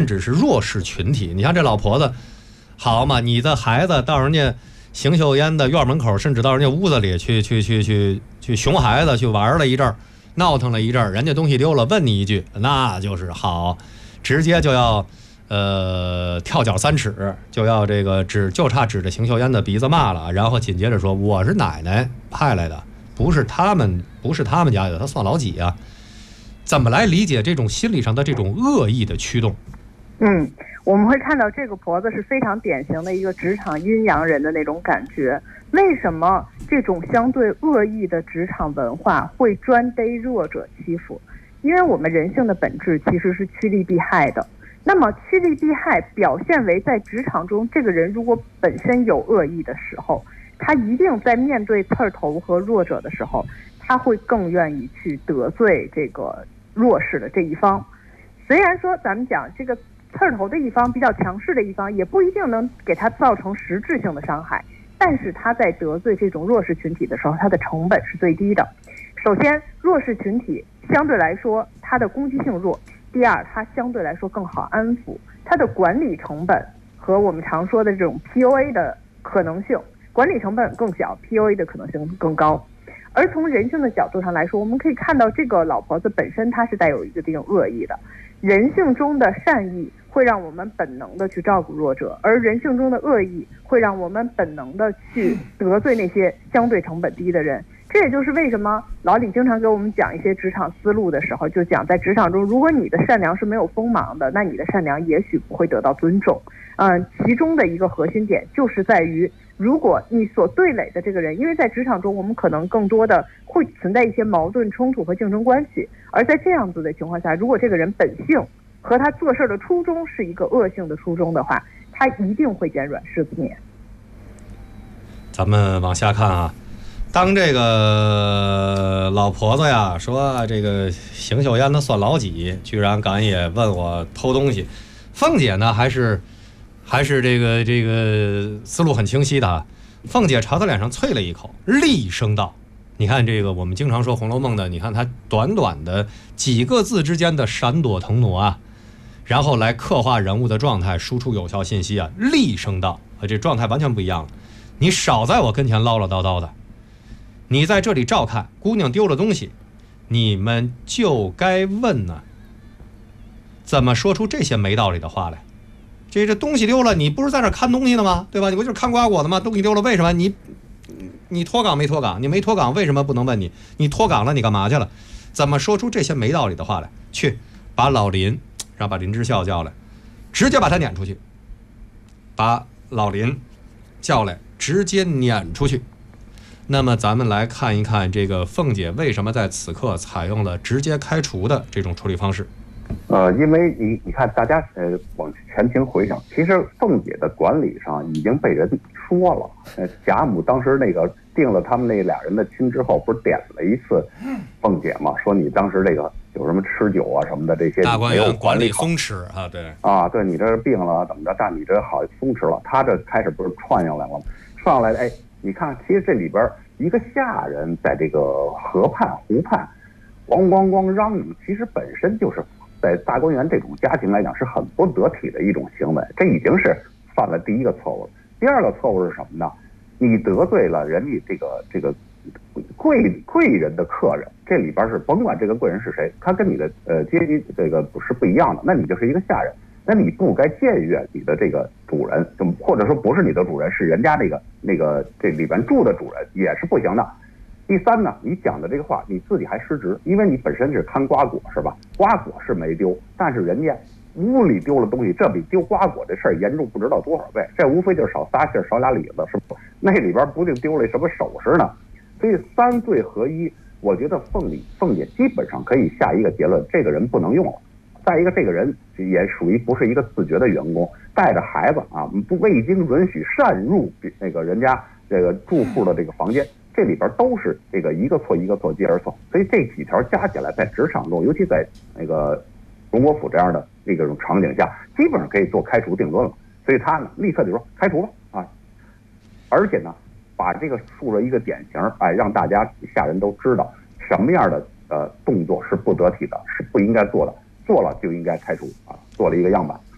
至是弱势群体。你像这老婆子，好嘛，你的孩子到人家邢岫烟的院门口，甚至到人家屋子里去熊孩子去玩了一阵儿，闹腾了一阵儿，人家东西丢了，问你一句，那就是好，直接就要跳脚3尺，就要这个就差指着邢岫烟的鼻子骂了，然后紧接着说我是奶奶派来的，不是他们家的，他算老几啊？怎么来理解这种心理上的这种恶意的驱动？ 我们会看到这个婆子是非常典型的一个职场阴阳人的那种感觉。为什么这种相对恶意的职场文化会专逮弱者欺负？因为我们人性的本质其实是趋利避害的。那么趋利避害表现为在职场中，这个人如果本身有恶意的时候，他一定在面对刺儿头和弱者的时候，他会更愿意去得罪这个弱势的这一方。虽然说咱们讲这个刺儿头的一方比较强势的一方，也不一定能给他造成实质性的伤害，但是他在得罪这种弱势群体的时候，他的成本是最低的。首先，弱势群体相对来说他的攻击性弱，第二，他相对来说更好安抚，他的管理成本和我们常说的这种 PUA 的可能性，管理成本更小， PUA 的可能性更高。而从人性的角度上来说，我们可以看到这个老婆子本身她是带有一个这种恶意的。人性中的善意会让我们本能的去照顾弱者，而人性中的恶意会让我们本能的去得罪那些相对成本低的人。这也就是为什么老李经常给我们讲一些职场思路的时候，就讲在职场中，如果你的善良是没有锋芒的，那你的善良也许不会得到尊重。其中的一个核心点就是在于，如果你所对垒的这个人，因为在职场中我们可能更多的会存在一些矛盾冲突和竞争关系，而在这样子的情况下，如果这个人本性和他做事的初衷是一个恶性的初衷的话，他一定会捡软柿子捏。 咱们往下看啊，当这个老婆子呀说这个邢岫烟她算老几，居然敢也问我偷东西，凤姐呢还是这个思路很清晰的啊。凤姐朝他脸上啐了一口，厉声道：“你看这个我们经常说《红楼梦》的，你看他短短的几个字之间的闪躲腾挪啊，然后来刻画人物的状态，输出有效信息啊。厉声道，这状态完全不一样了。你少在我跟前唠唠叨叨的，你在这里照看姑娘丢了东西，你们就该问呢，怎么说出这些没道理的话来？这东西丢了，你不是在那看东西的吗？对吧？你不就是看瓜果的吗？东西丢了，为什么你脱岗没脱岗？你没脱岗，为什么不能问你？你脱岗了，你干嘛去了？怎么说出这些没道理的话来？去把老林，让把林之孝叫来，直接把他撵出去。把老林叫来，直接撵出去。那么咱们来看一看这个凤姐为什么在此刻采用了直接开除的这种处理方式。 因为你看大家往前情回想，其实凤姐的管理上已经被人说了。贾母当时那个定了他们那俩人的亲之后，不是点了一次凤姐嘛，说你当时这个有什么吃酒啊什么的这些大观园管理松弛啊，对啊，对你这病了怎么着，但你这好松弛了。他这开始不是串上来了吗？串上来，哎，你看，其实这里边一个下人在这个河畔湖畔，咣咣咣嚷嚷，其实本身就是在大观园这种家庭来讲是很不得体的一种行为，这已经是犯了第一个错误了。第二个错误是什么呢？你得罪了人家这个贵人的客人，这里边是甭管这个贵人是谁，他跟你的阶级这个不是不一样的，那你就是一个下人，那你不该僭越你的这个主人，或者说不是你的主人，是人家那个这里边住的主人，也是不行的。第三呢，你讲的这个话你自己还失职，因为你本身是看瓜果是吧？瓜果是没丢，但是人家屋里丢了东西，这比丢瓜果这事儿严重不知道多少倍。这无非就是少仨杏少俩李子，是不？那里边不定丢了什么首饰呢？所以三罪合一，我觉得凤姐基本上可以下一个结论，这个人不能用了。再一个，这个人也属于不是一个自觉的员工，带着孩子啊，未经允许擅入那个人家这个住户的这个房间。这里边都是这个一个错一个错接而错，所以这几条加起来，在职场中，尤其在那个荣国府这样的这种场景下，基本上可以做开除定论了。所以他呢，立刻就说开除吧啊！而且呢，把这个树了一个典型，哎，让大家下人都知道什么样的动作是不得体的，是不应该做的，做了就应该开除啊，做了一个样板。